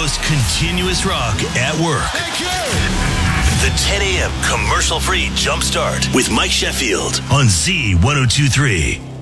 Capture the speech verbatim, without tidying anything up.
most continuous rock at work. The ten a.m. commercial-free Jumpstart with Mike Sheffield on Z ten twenty-three.